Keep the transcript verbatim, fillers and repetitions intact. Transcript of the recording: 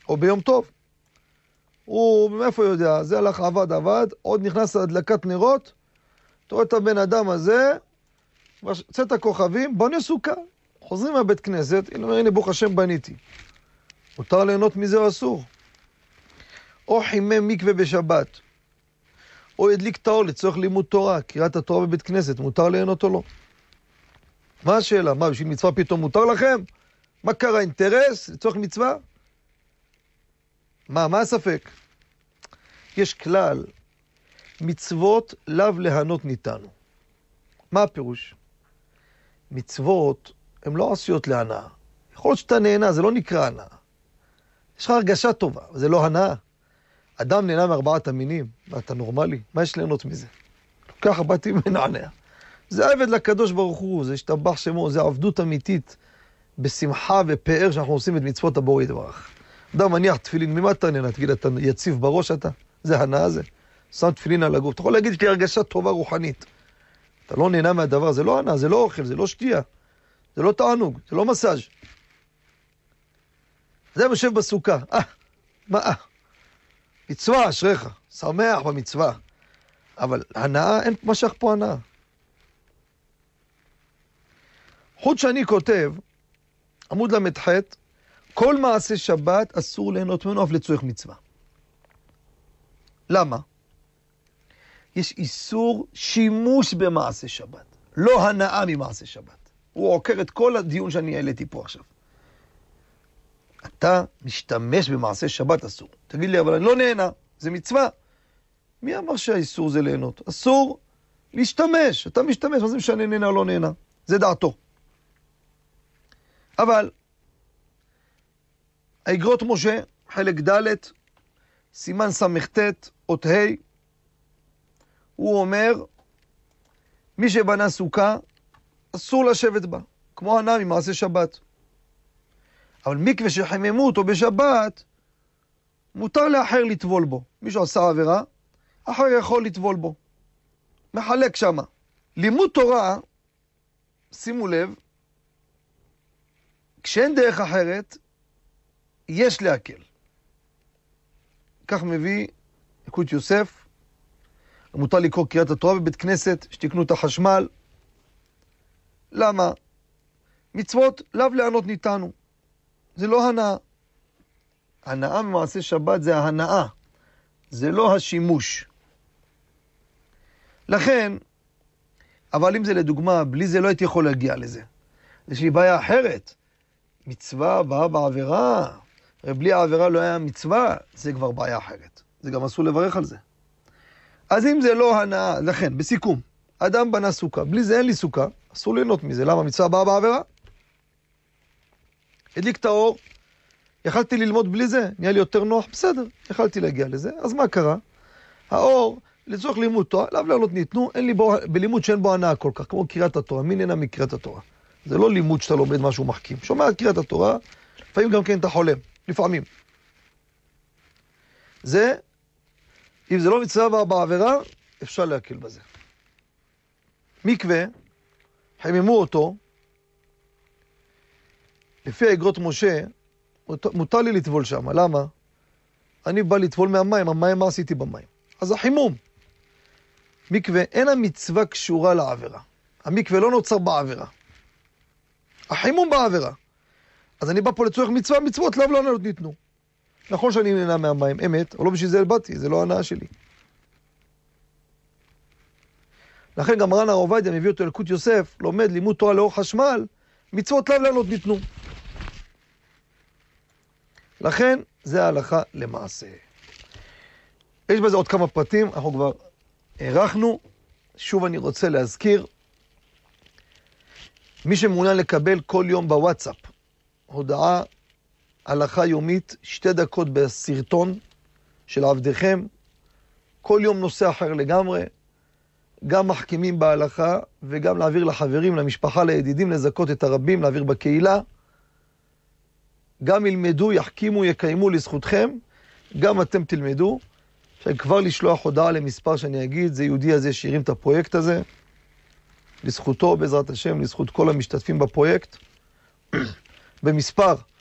או ביום טוב. הוא, מאיפה יודע? זה הלך עבד עבד, עוד נכנס להדלקת נרות, אתה רואה את הבן אדם הזה, צאת הכוכבים, בוא נסוכה. חוזרים מהבית כנסת, הנה ברוך השם בניתי. מותר ליהנות מזה או אסור? או חימם מקווה בשבת, או ידליק טהור לצורך לימוד תורה, קריאת התורה בבית כנסת, מותר ליהנות או לא? מה השאלה? מה, בשביל מצווה פתאום מותר לכם? מה קרה, אינטרס לצורך מצווה? מה, מה הספק? יש כלל, מצוות לאו להנות ניתנו. מה הפירוש? מצוות הן לא עשויות להנאה. יכול להיות שאתה נהנה, זה לא נקרא הנאה. יש לך הרגשה טובה, זה לא הנאה. אדם נהנה מארבעת המינים, ואתה נורמלי, מה יש ליהנות מזה? ככה באתי מנענע. זה עבד לקדוש ברוך הוא, זה השתבח שמו, זה עבדות אמיתית, בשמחה ופאר שאנחנו עושים את מצוות הבורא יתברך. אדם מניח תפילין, ממה אתה נהנה? תגיד, אתה יציב בראש אתה? זה הנאה זה. שם תפילין על הגוף. אתה יכול להגיד, יש לי הרגשה טובה רוחנית. אתה לא נהנה מהדבר, זה לא הנאה, זה לא אוכל, זה לא שתייה. זה לא תענוג, זה לא מסאז'. זה יושב בסוכה. אה, מה אה? מצווה, אשריך, שמח במצווה. אבל הנאה, אין משך פה הנאה. חוץ שאני כותב, עמוד למ"ח, כל מעשה שבת אסור ליהנות ממנו אף לצורך מצווה. למה? יש איסור שימוש במעשה שבת, לא הנאה ממעשה שבת. הוא עוקר את כל הדיון שאני העליתי פה עכשיו. אתה משתמש במעשה שבת אסור. תגיד לי, אבל אני לא נהנה, זה מצווה. מי אמר שהאיסור זה ליהנות? אסור להשתמש. אתה משתמש, מה זה משנה נהנה או לא נהנה? זה דעתו. אבל האגרות משה, חלק ד', סימן סמכת, אות ה', הוא אומר, מי שבנה סוכה, אסור לשבת בה, כמו הנאה ממעשה שבת. אבל מקווה שחיממו אותו בשבת, מותר לאחר לטבול בו. מישהו עשה עבירה, אחר יכול לטבול בו. מחלק שמה. לימוד תורה, שימו לב, כשאין דרך אחרת, יש להקל. כך מביא יקוד יוסף, מותר לקרוא קריאת התורה בבית כנסת, שתקנו את החשמל. למה? מצוות לאו להנות ניתנו. זה לא הנאה. הנאה ממעשה שבת זה ההנאה. זה לא השימוש. לכן, אבל אם זה לדוגמה, בלי זה לא הייתי יכול להגיע לזה. יש לי בעיה אחרת. מצווה באה בעבירה. ובלי העבירה לא היה מצווה, זה כבר בעיה אחרת. זה גם אסור לברך על זה. אז אם זה לא הנאה, לכן, בסיכום, אדם בנה סוכה, בלי זה אין לי סוכה, אסור ליהנות מזה. למה? מצווה באה בעבירה? הדליק את האור, יכלתי ללמוד בלי זה, נהיה לי יותר נוח, בסדר, יכלתי להגיע לזה, אז מה קרה? האור, לצורך לימוד תורה, לאו להנות ניתנו, אין לי בו, בלימוד שאין בו הנאה כל כך, כמו קריאת התורה, מי נהנה מקריאת התורה? זה לא לימוד שאתה לומד משהו מחכים, שומע קריאת התורה, לפעמים גם כן אתה חולם, לפעמים. זה, אם זה לא מצווה בעבירה, אפשר להקל בזה. מקווה, חיממו אותו, לפי האגרות משה, מותר לי לטבול שם. למה? אני בא לטבול מהמים, המים מה עשיתי במים? אז החימום. מקווה, אין המצווה קשורה לעבירה. המקווה לא נוצר בעבירה. החימום בעבירה. אז אני בא פה לצורך מצווה, מצוות לאו לא ניתנו. נכון שאני נהנה מהמים, אמת, אבל לא בשביל זה באתי, זה לא הנאה שלי. לכן גם מרן הר עובדיה מביא אותו ילקוט יוסף, לומד לימוד תורה לאור חשמל, מצוות לאו לא ניתנו. לכן זה ההלכה למעשה. יש בזה עוד כמה פרטים, אנחנו כבר הערכנו. שוב אני רוצה להזכיר, מי שמעוניין לקבל כל יום בוואטסאפ, הודעה הלכה יומית, שתי דקות בסרטון של עבדיכם, כל יום נושא אחר לגמרי, גם מחכימים בהלכה, וגם להעביר לחברים, למשפחה, לידידים, לזכות את הרבים, להעביר בקהילה, גם ילמדו, יחכימו, יקיימו לזכותכם, גם אתם תלמדו, שכבר לשלוח הודעה למספר שאני אגיד, זה יהודי הזה שירים את הפרויקט הזה, לזכותו בעזרת השם, לזכות כל המשתתפים בפרויקט, במספר